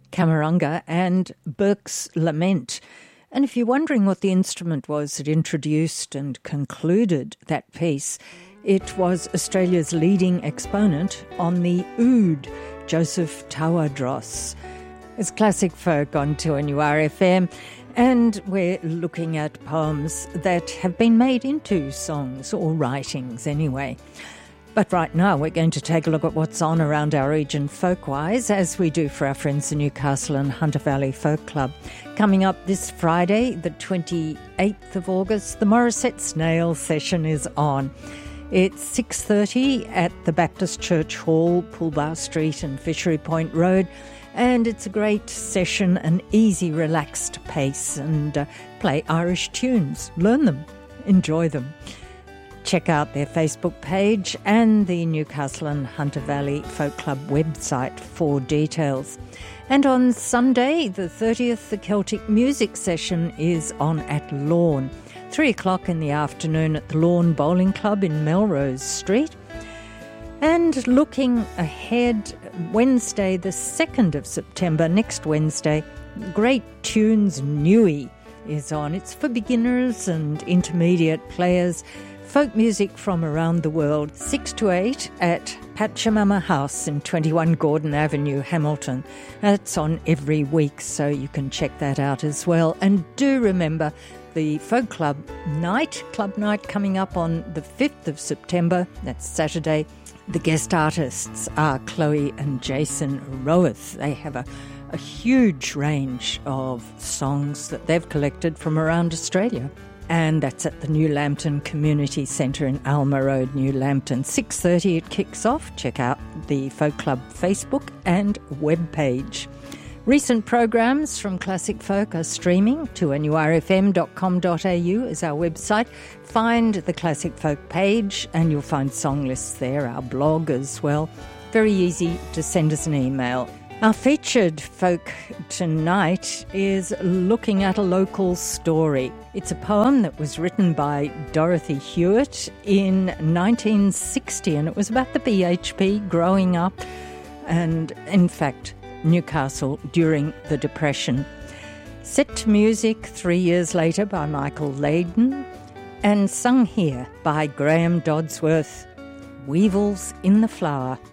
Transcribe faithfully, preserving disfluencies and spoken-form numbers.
Camaranga and Burke's Lament. And if you're wondering what the instrument was that introduced and concluded that piece, it was Australia's leading exponent on the oud, Joseph Tawadros. It's Classic Folk on two N U R F M, and we're looking at poems that have been made into songs, or writings anyway. But right now we're going to take a look at what's on around our region folk-wise, as we do for our friends the Newcastle and Hunter Valley Folk Club. Coming up this Friday, the twenty-eighth of August, the Morisset Snail session is on. It's six thirty at the Baptist Church Hall, Poolbar Street and Fishery Point Road, and it's a great session, an easy, relaxed pace, and uh, play Irish tunes. Learn them, enjoy them. Check out their Facebook page and the Newcastle and Hunter Valley Folk Club website for details. And on Sunday, the thirtieth, the Celtic Music Session is on at Lawn. Three o'clock in the afternoon at the Lawn Bowling Club in Melrose Street. And looking ahead, Wednesday, the second of September, next Wednesday, Great Tunes Newey is on. It's for beginners and intermediate players. Folk music from around the world, six to eight at Pachamama House in twenty-one Gordon Avenue, Hamilton. That's on every week, so you can check that out as well. And do remember the Folk Club Night, Club Night coming up on the fifth of September, that's Saturday. The guest artists are Chloe and Jason Roweth. They have a, a huge range of songs that they've collected from around Australia. And that's at the New Lambton Community Centre in Alma Road, New Lambton. six thirty it kicks off. Check out the Folk Club Facebook and webpage. Recent programs from Classic Folk are streaming. two N U R F M dot com dot A U is our website. Find the Classic Folk page and you'll find song lists there, our blog as well. Very easy to send us an email. Our featured folk tonight is looking at a local story. It's a poem that was written by Dorothy Hewitt in nineteen sixty, and it was about the B H P growing up and, in fact, Newcastle during the Depression. Set to music three years later by Michael Layden and sung here by Graham Dodsworth, Weevils in the Flower.